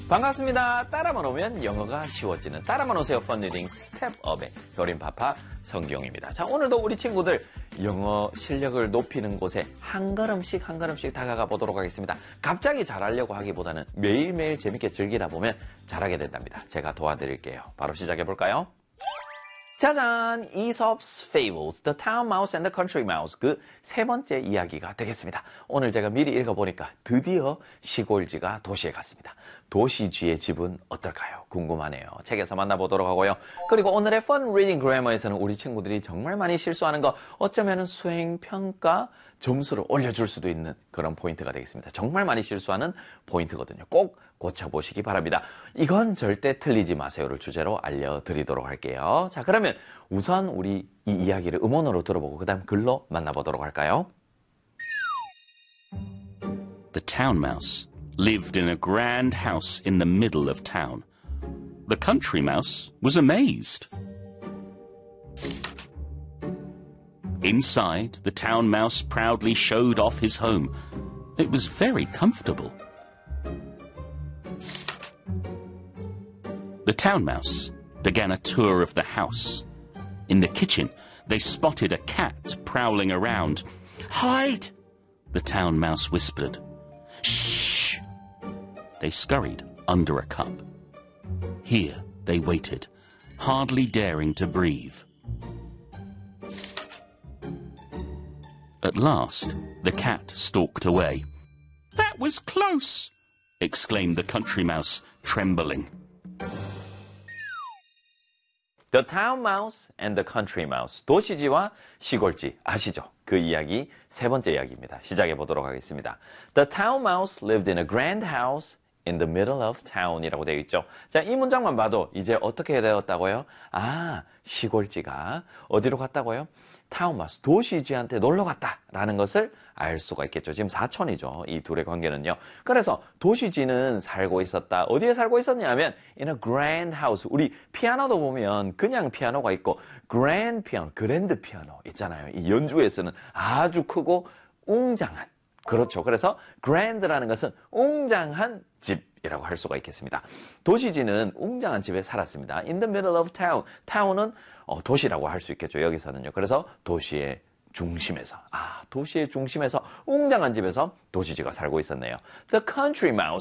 반갑습니다. 따라만 오면 영어가 쉬워지는 따라만 오세요 펀리딩 스텝업의 효린파파 성기용입니다. 자, 오늘도 우리 친구들 영어 실력을 높이는 곳에 한 걸음씩 다가가 보도록 하겠습니다. 갑자기 잘하려고 하기보다는 매일매일 재밌게 즐기다 보면 잘하게 된답니다. 제가 도와드릴게요. 바로 시작해 볼까요? 짜잔! Aesop's Fables, The Town Mouse and the Country Mouse. 그 세 번째 이야기가 되겠습니다. 오늘 제가 미리 읽어보니까 드디어 시골쥐가 도시에 갔습니다. 도시쥐의 집은 어떨까요? 궁금하네요. 책에서 만나보도록 하고요. 그리고 오늘의 Fun Reading Grammar에서는 우리 친구들이 정말 많이 실수하는 거 어쩌면 수행평가 점수를 올려줄 수도 있는 그런 포인트가 되겠습니다. 정말 많이 실수하는 포인트거든요. 꼭 고쳐보시기 바랍니다. 이건 절대 틀리지 마세요를 주제로 알려드리도록 할게요. 자, 그러면 우선 우리 이 이야기를 음원으로 들어보고 그 다음 글로 만나보도록 할까요? The town mouse lived in a grand house in the middle of town. The country mouse was amazed. Inside, the town mouse proudly showed off his home. It was very comfortable. The town mouse began a tour of the house. In the kitchen, they spotted a cat prowling around. "Hide!" the town mouse whispered. "Shh!" They scurried under a cup. Here they waited, hardly daring to breathe. At last, the cat stalked away. "That was close!" exclaimed the country mouse, trembling. The Town Mouse and the Country Mouse. 도시쥐와 시골쥐 아시죠? 그 이야기 세 번째 이야기입니다. 시작해 보도록 하겠습니다. The Town Mouse lived in a grand house in the middle of town이라고 되어 있죠. 자, 이 문장만 봐도 이제 어떻게 되었다고요? 아, 시골쥐가 어디로 갔다고요? 타운 마우스, 도시쥐한테 놀러 갔다라는 것을 알 수가 있겠죠. 지금 사촌이죠. 이 둘의 관계는요. 그래서 도시쥐는 살고 있었다. 어디에 살고 있었냐면 in a grand house. 우리 피아노도 보면 그냥 피아노가 있고 grand 피아노, 그랜드 피아노 있잖아요. 이 연주에서는 아주 크고 웅장한. 그렇죠. 그래서 grand라는 것은 웅장한 집이라고 할 수가 있겠습니다. 도시쥐는 웅장한 집에 살았습니다. In the middle of town. town은 도시라고 할 수 있겠죠. 여기서는요. 그래서 도시의 중심에서, 도시의 중심에서 웅장한 집에서 도시쥐가 살고 있었네요. The country mouse.